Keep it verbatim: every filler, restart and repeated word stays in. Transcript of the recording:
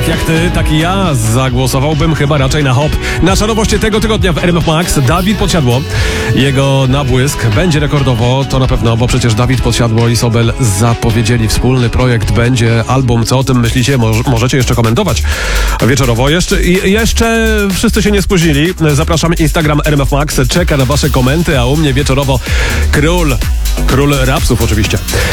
Tak jak ty, tak i ja zagłosowałbym chyba raczej na hop. Nasza nowość tego tygodnia w R M F Max, Dawid Podsiadło. Jego nabłysk będzie rekordowo, to na pewno, bo przecież Dawid Podsiadło i Sobel zapowiedzieli wspólny projekt, będzie album. Co o tym myślicie? Mo- możecie jeszcze komentować wieczorowo. Jeszcze, i, jeszcze wszyscy się nie spóźnili. Zapraszamy, Instagram R M F Max czeka na wasze komenty, a u mnie wieczorowo król, król rapsów oczywiście.